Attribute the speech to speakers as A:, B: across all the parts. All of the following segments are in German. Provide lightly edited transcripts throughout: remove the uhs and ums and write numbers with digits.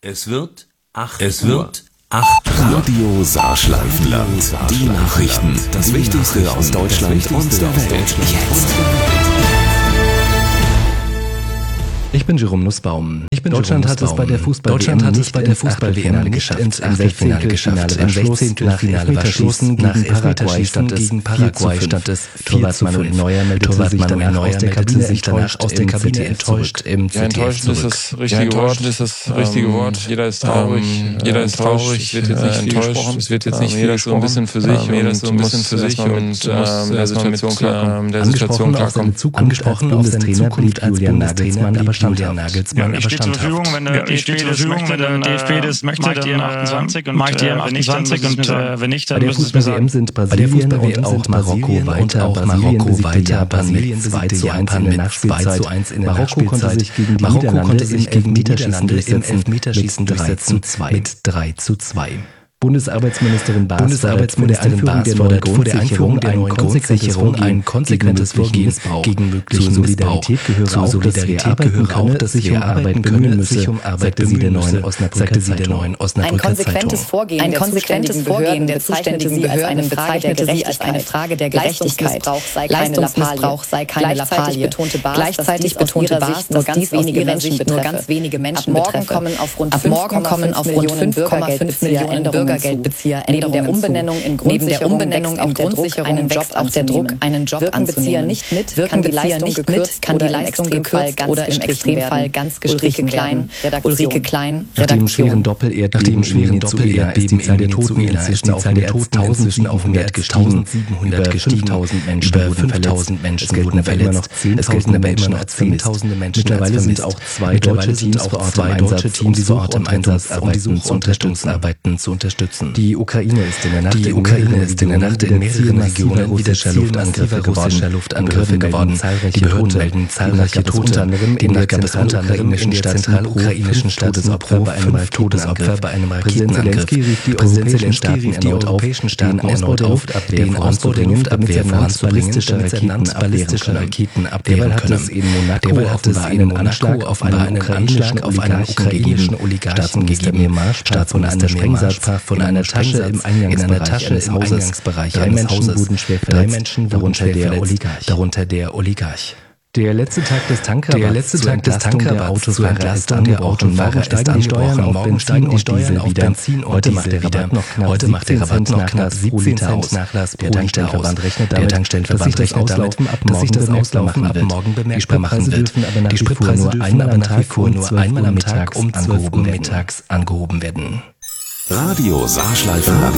A: Es wird 8 Uhr.
B: Radio Saarschleifenland. Die Nachrichten. Das Wichtigste aus Deutschland und der Welt. Jetzt.
C: Ich bin Jerome Nussbaum. Deutschland hat es bei der Fußball-WM geschafft. Ins Sechzehntelfinale verschlossen. Nach Paraguay stand es 4:5. Torwart Manuel Neuer meldete sich danach aus der Kabine enttäuscht im ZDF zurück.
D: Enttäuschend ist das richtige Wort. Jeder ist traurig. Es wird jetzt nicht viel gesprochen. Es wird jetzt nicht viel so ein bisschen für sich. Jeder so ein bisschen für sich und der Situation klarkommen.
C: Angesprochen auf seine Zukunft als Bundestrainer, aber Julian Nagelsmann
E: ich stehe zur Verfügung, wenn der DFB das möchte, mache ich die M28 und wenn nicht, dann müssen es mir sagen.
C: Sind Brasilien und auch Marokko weiter. Marokko weiter. Japan mit 2:1 in der Nachspielzeit. Marokko konnte sich gegen Niederlande im Elfmeterschießen durchsetzen mit 3:2. Bundesarbeitsministerin Baas fordert vor der Einführung der neuen Grundsicherung ein konsequentes Vorgehen gegen möglichen Missbrauch. Zur Solidarität gehöre auch, dass sich um Arbeit bemühen müsse, sagte sie der neuen Osnabrücker Zeitung.
F: Ein konsequentes Vorgehen der zuständigen Behörden bezeichnete sie als eine Frage der Gerechtigkeit. Leistungsmissbrauch sei keine Lappalie. Gleichzeitig betonte Baas, dass dies aus ihrer Sicht nur ganz wenige Menschen betreffe. Ab morgen kommen auf rund 5,5 Bürgergeldbezieher neben der Umbenennung in Grundsicherung einen Job anzunehmen. Wirken Bezieher nicht mit, kann die Leistung gekürzt oder im Extremfall ganz gestrichen werden. Ulrike Klein,
C: Nach dem schweren Doppel-Erdbeben ist die Zahl der Toten inzwischen auf 1700 gestiegen. Über 5.000 Menschen wurden verletzt. Es gelten aber immer noch Zehntausende Menschen. Mittlerweile sind auch zwei deutsche Teams vor Ort im Einsatz, um die Suchunterstützungsarbeiten zu unterstützen. Die Ukraine ist in der Nacht in mehreren Regionen russischer Luftangriffe geworden. Die Behörden melden zahlreiche Tote. Demnach gab es unter anderem in der zentralukrainischen Stadt Todesopfer bei einem Raketenangriff. Präsident Zelensky rief die europäischen Staaten erneut auf, den Ausbau der Luftabwehr voranzubringen, damit er Raketen abwehren können. Derweil hat es einen Anschlag auf einen ukrainischen Oligarchen gegeben. Staatsminister Myanmar sprach von einer Tasche im Eingangsbereich eines Hauses wurden schwer verletzt, darunter der Oligarch. Der letzte Tag des Tankrabatts zur Entlastung der Autofahrer ist angebrochen. Morgen steigen die Steuern auf Benzin und Diesel wieder. Heute macht der Rabatt noch knapp 17 Cent Nachlass pro Liter aus. Der Tankstellenverband rechnet damit, dass sich das Auslaufen ab morgen bemerkbar machen wird. Die Spritpreise dürfen aber nach wie vor nur einmal am Tag um 12 Uhr mittags angehoben werden.
B: Radio Saarschleifenland.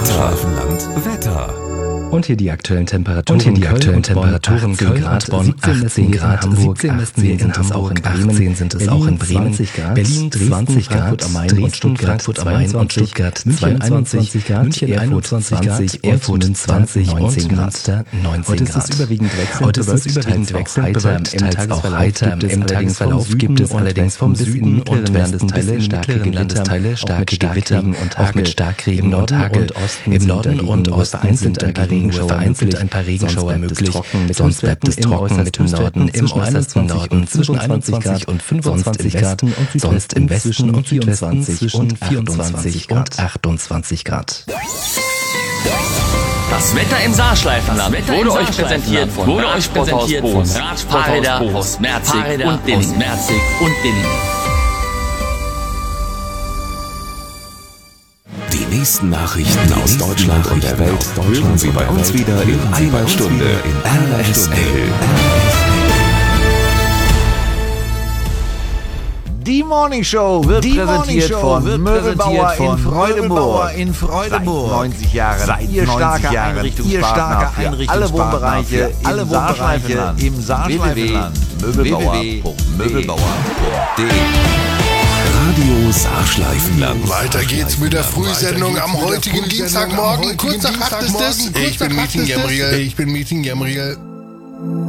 B: Wetter.
C: Und hier die aktuellen Temperaturen. Köln, Grad, Bonn, 18 Grad, Hamburg, 18 sind es auch in Bremen, Berlin, 20 Grad, Dresden, Frankfurt am Main und Stuttgart 22 Grad, München Erfurt 20, Erfurt 20, 19 Grad. Heute ist es überwiegend wechselnd, teils auch heiter. Im Tagesverlauf gibt es allerdings vom Süden und Westen Landesteile starke Gewitter und auch mit Starkregen und Hagel. Im Norden und Osten sind vereinzelt ein paar Regenschauer möglich. Sonst bleibt es trocken mit dem Norden im äußersten Norden zwischen 21 und 25 Grad, sonst im Westen und Südwesten zwischen 24 und 28 Grad.
A: Das Wetter im Saarschleifenland wurde euch präsentiert von Bohns, Fahrräder aus Merzig und Dilling.
B: Die nächsten Nachrichten aus Deutschland und der Welt hören Sie bei uns wieder in einer Stunde in RSL.
G: Die Morning Show wird präsentiert von Möbelbauer in Freudenburg. Seit 90 Jahren. Ihr starker Einrichtungspartner für alle Wohnbereiche im Saarschleifenland. www.möbelbauer.de
B: Radio Saarschleifenland.
H: Weiter geht's mit der Frühsendung am heutigen Dienstagmorgen. Kurz nach 8 ist es. Ich bin Meeting Gabriel.